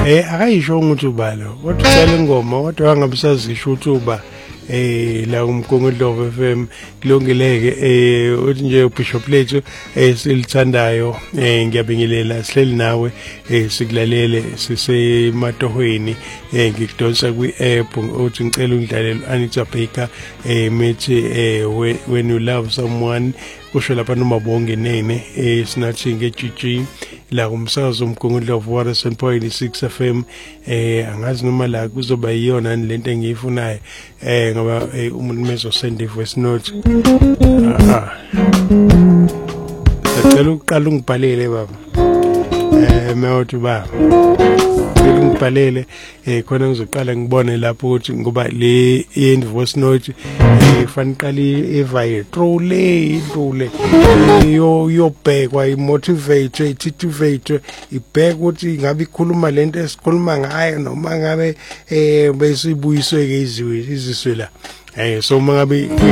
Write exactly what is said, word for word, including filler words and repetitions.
eh akayisho ukuthi ubalo kodwa ucela ingoma kodwa angabisazisho ukuthi uba eh la umkongodlovu F M kulongileke eh uthi nje Bishop lethu esilithandayo eh ngiyabingelela sihleli nawe eh sikulalele sisematohweni eh ngikudonsa kwi-app uthi ngicela ungidlalele Anita Baker eh methi eh when you love someone kusho lapha noma bonke nene eh sinathi nge-G G la umsakazo umkongodlovu one oh seven point six F M eh angazi noma la kuzoba yiyona lento engiyifunayo eh ngoba umuntu mezo send voice note aha sicela uqala ungibhalele baba eh mawuthi baba sicela ungibhalele eh khona ngizoqala ngibone lapho ukuthi ngoba le end voice note ifana iqali evile through le through le yo yobhekwa imotivate ititivate ibheka ukuthi ngabe ikhuluma lento esikhuluma ngayo noma ngabe eh bese ibuyiswe ke izizwe izizwe la eh so mangabe